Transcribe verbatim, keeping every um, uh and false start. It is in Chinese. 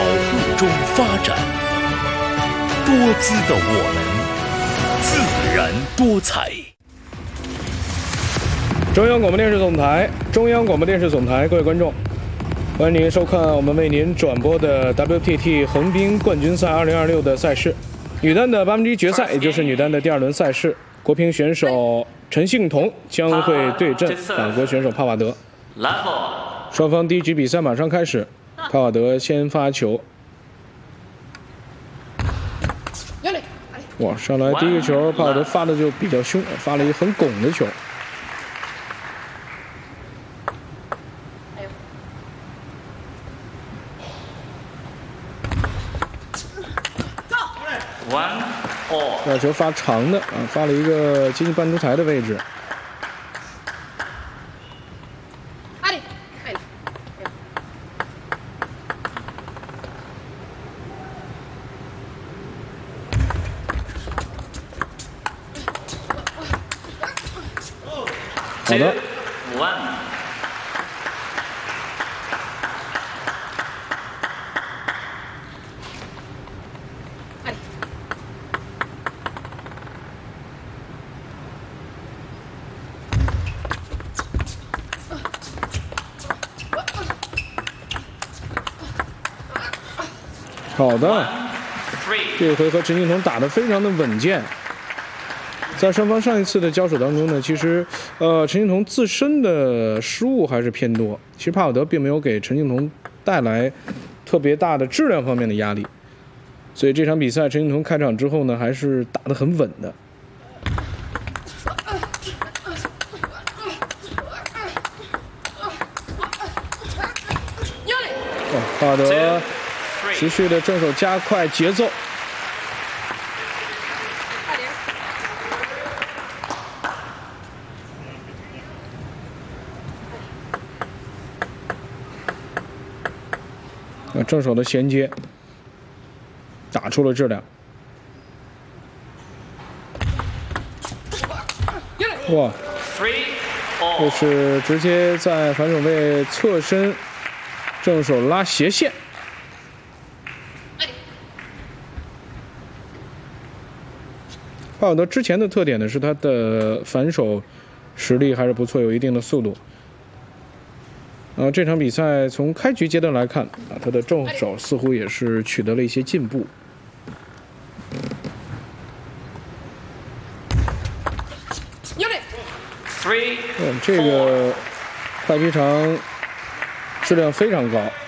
护中发展，多姿的我们，自然多彩。 中央广播电视总台，中央广播电视总台，各位观众，欢迎您收看我们为您转播的 W T T 横滨冠军赛二零二六的赛事，女单的八分之一决赛，也就是女单的第二轮赛事，国乒选手陈幸同将会对阵法国选手帕瓦德。双方第一局比赛马上开始，帕瓦德先发球。哇，上来第一个球，帕瓦德发的就比较凶，发了一个很拱的球。这球发长的啊，发了一个接近半出台的位置。好的。好的，这回合陈幸同打得非常的稳健。在双方上一次的交手当中呢，其实呃陈幸同自身的失误还是偏多，其实帕瓦德并没有给陈幸同带来特别大的质量方面的压力，所以这场比赛陈幸同开场之后呢，还是打得很稳的。哦，帕瓦德持续的正手加快节奏。啊，正手的衔接打出了质量。哇，这是直接在反手位侧身正手拉斜线。帕瓦德之前的特点呢是他的反手实力还是不错，有一定的速度。啊，这场比赛从开局阶段来看，啊，他的正手似乎也是取得了一些进步。嗯，这个快劈长质量非常高。